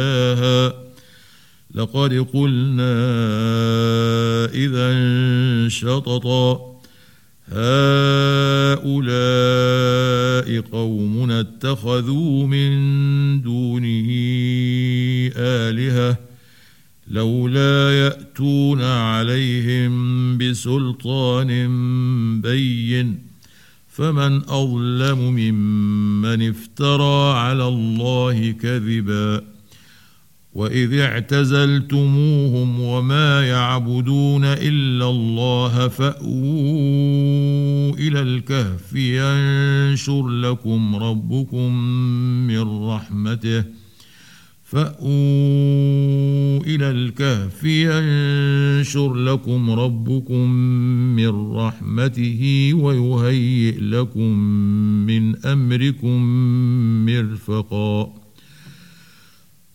لقد قلنا إذا شططا هؤلاء قوم اتخذوا من دونه آلهة لولا يأتون عليهم بسلطان بين فمن أظلم ممن افترى على الله كذبا وإذ اعتزلتموهم وما يعبدون إلا الله فأووا إلى الكهف ينشر لكم ربكم من رحمته ويهيئ لكم من أمركم مرفقا